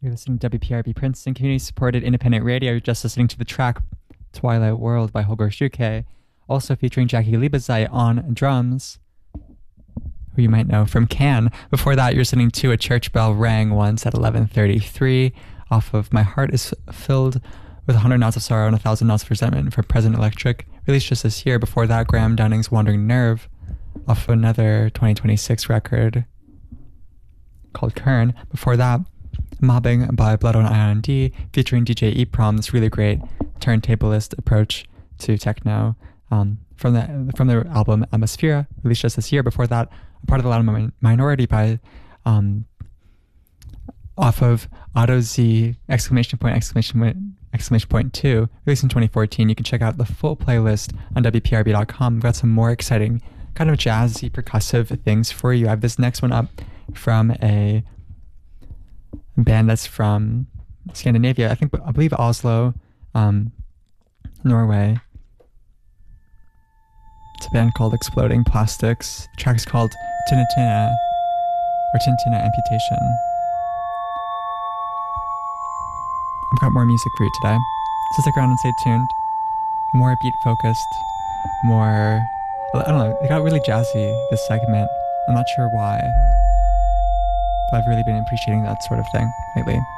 You're listening to WPRB Princeton, community-supported independent radio. You're just listening to the track Twilight World by Holger Schuke, also featuring Jackie Liebezeit on drums, who you might know from Can. Before that, you're listening to A Church Bell Rang Once at 11:33 off of My Heart is Filled with 100 Knots of Sorrow and 1,000 Knots of Resentment from President Electric, released just this year. Before that, Graham Dunning's Wandering Nerve off of another 2026 record called Kern. Before that, Mobbing by Blood on IND featuring DJ Eprom, this really great turntablist approach to techno from the album Atmosphere, released just this year. Before that, a part of the Loud Minority by off of Auto Z !!!!!!!, released in 2014. You can check out the full playlist on WPRB.com. We've got some more exciting kind of jazzy percussive things for you. I have this next one up from a band that's from Scandinavia. I believe Oslo, Norway. It's a band called Exploding Plastics. The track is called Tinnitina or Tintina Amputation. I've got more music for you today, so stick around and stay tuned. More beat focused, more, I don't know, it got really jazzy this segment. I'm not sure why, but I've really been appreciating that sort of thing lately.